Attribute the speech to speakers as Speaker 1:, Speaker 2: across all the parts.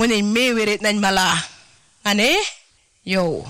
Speaker 1: ngune mewere nan mala ane yo.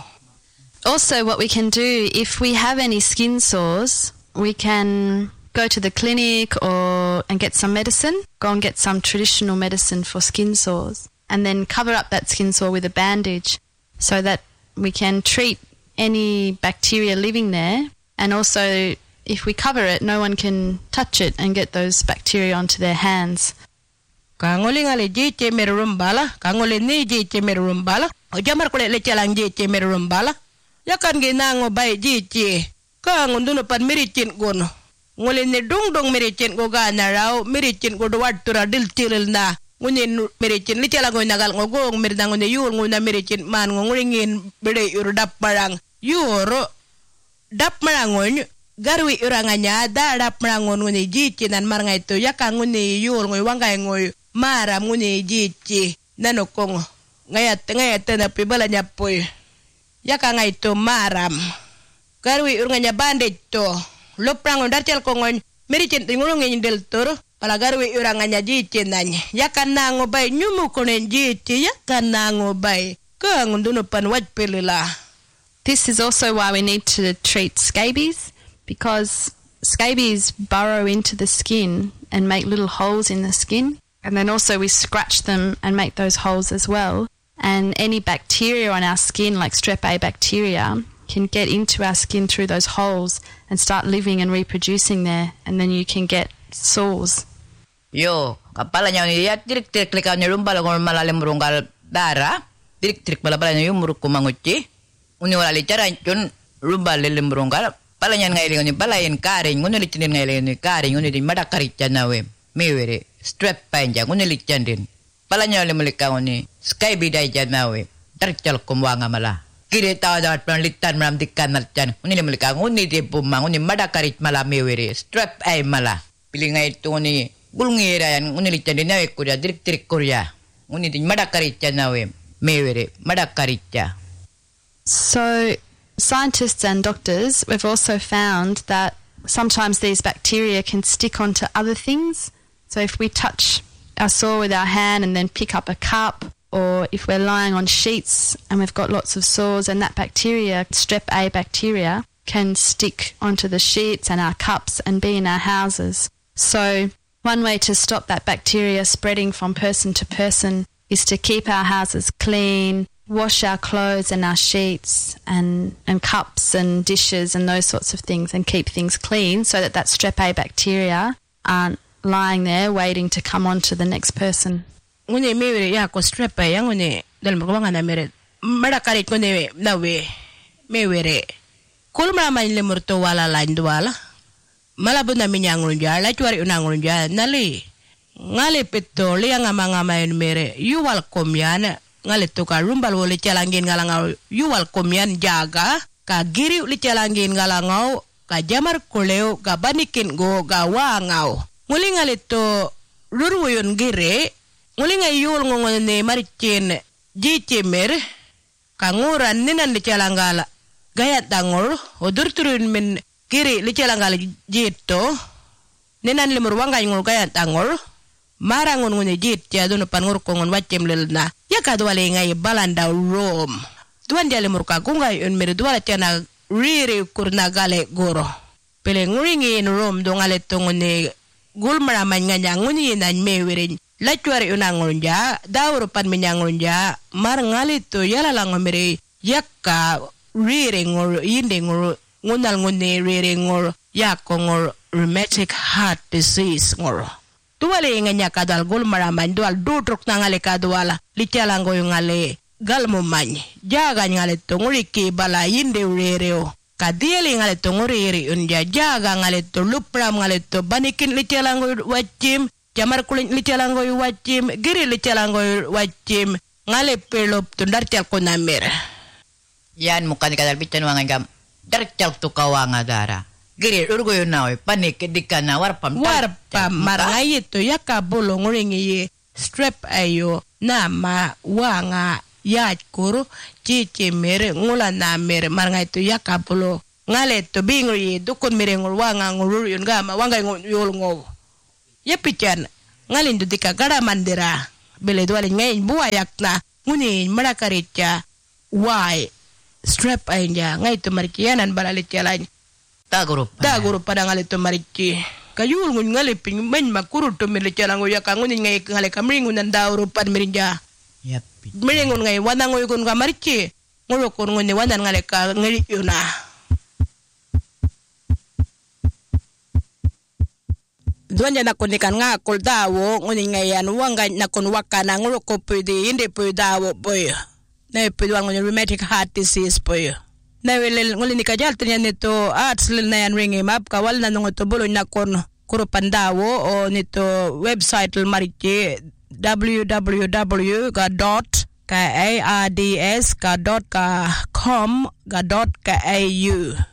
Speaker 2: Also, what we can do, if we have any skin sores, we can go to the clinic and get some medicine, go and get some traditional medicine for skin sores, and then cover up that skin sore with a bandage so that we can treat any bacteria living there. And also, if we cover it, no one can touch it and get those bacteria onto their hands.
Speaker 1: Kangole ngale jeche merumbala, kangole ne jeche merumbala, o jamar kole lechalang jeche merumbala. Yakan ginango bay jeche, kangunduno pan mirichin gono. Ngole ne dong mirichin go gana raw, mirichin go duwatura dil tilil na. Ngune mirichin lechalang nagal ngogong mirdango ne yul nguna mirichin man ngungringin bere urdap marang. Yuro dap marangon garwi uranganya da dap marangon ngune jeche nan maranga itu yakang ngune yul ngoy wangay ngoy maram ngune jeche nanokong ngayat na pibalanya poy. Yaka nga ito maram. Garwi urnganya bandage to. Loprang darchel kongon mirichin tingulungin del toro. Pala garwi uranganya jiche nanya. Yaka nango bay nyumu konen jiche. Yaka nango bay. Kangunduno pan wajpilila.
Speaker 2: This is also why we need to treat scabies, because scabies burrow into the skin and make little holes in the skin. And then also we scratch them and make those holes as well. And any bacteria on our skin, like strep A bacteria, can get into our skin through those holes and start living and reproducing there, and then you can get sores.
Speaker 3: Yo, kapala niya niya tirik-tirik likaw niya rumbala kung malalim murunggal dara, tirik-tirik pala niya yung muruk kumanguchi, uniwala licharan yun rumbala lilim murunggal, pala niya ngailingon ni balayin karing, unilitin ngailingon ni karing, unilitin madakaritya na we, miwiri, strep pa niya, unilichan din. Pala niya limulikang ni Skyby day dyan na we. Darchal kumuha nga mala. Kiri tao dapat panalitan malam dikan na dyan. Uni limulikang, uni di pumang, uni madakarit mala miwiri. Strep ay mala. Pili nga ito ni gulngira yan. Uni litan din na we kurya, dirik-dirik kurya. Uni din madakarit dyan na we. Miwiri, madakarit dyan.
Speaker 2: So, scientists and doctors, we've also found that sometimes these bacteria can stick onto other things. So if we touch our sore with our hand and then pick up a cup, or if we're lying on sheets and we've got lots of sores, and that bacteria, strep A bacteria, can stick onto the sheets and our cups and be in our houses. So one way to stop that bacteria spreading from person to person is to keep our houses clean, wash our clothes and our sheets and cups and dishes and those sorts of things, and keep things clean so that strep A bacteria aren't lying there waiting to come on to the next person.
Speaker 1: Ngune mewere ya ko strep ya ngune dal mrwanga na mere madakarit ngune nawe mewere kulma man le murto wala landwala malabu na minyangul ja la tuari unangul ja nali ngale petto le nga manga mayen mere you welcome yana ngale to ka rumbal wole calangin galangau you welcome yan jaga ka giri li calangin galangau ka jamar koleo ka banikin go ga wangau ngulinga leto ruruyon gire ngulinga yul ngone marichin jichimer kanguran ninan lichalangala gayat dangol odurturun min giri lichalangala jito ninan limur wangay ngol gayat dangol marangon ngone jit ya dono pangur kongon wacem lelna ya kadwale ngay balanda rom duan dia limur ka gungay un mer duala tiana riri kurna gale goro pele nguringi in rom do ngale tongone gulmara manyanya nguni nan mewere la tuare unangonja dauro pan menyangonja mar ngalito yala langomere yakka rire ngor yinde ngor ngunal ngone rire ngor yakko ngor rheumatic heart disease ngor tuwale nganya kadal gulmara man dual dutruk nangale kadwala lichalango ngale galmo man jaga ngale to nguri ki bala yinde rereo kadieli ngale to nguri unja jaga ngale to lupram ngale to banikin lichalango wachim jamar kulin lichalango wachim giri lichalango wachim ngale pelop to dartel ko namer
Speaker 3: yan mukan kadal bitan wangan gam dartel to kawanga dara giri urgo yunaw panik dikana warpam
Speaker 1: marangai to yakabulo nguringi strep ayo nama wanga ya kuru cici mere ngula na mere marangai to yakabulo ngale to bingi dukun mere ngul wanga ngulur yun gama wanga ngul ngo ya pican ngalin dudika gara mandira bele dwalin ngay buayak na ngunin marakaritya why strap ainja ngay to marikianan balalit yalan
Speaker 3: Tagurup
Speaker 1: pada ngalit to mariki kayul ngun ngaliping men makurut to milit yalan ngoya kangunin ngay ngale kamringun nan daurupan mirinja
Speaker 3: Yep.
Speaker 1: miringun ngay wanang ngoy kun kamariki ngulokon nguni wanan ngale ka ngari yuna Duanya na kunikan nga kul dawo ngunin ngayan wanga na kun wakana nguloko pwede hindi pwede dawo boy na pwede wang ngunin rheumatic heart disease boy na welel ngulin ni kajal tanya nito arts lil na yan ringi map kawal na nung ito bulo na kun kurupan dawo o nito website l mariki www.kaards.com.au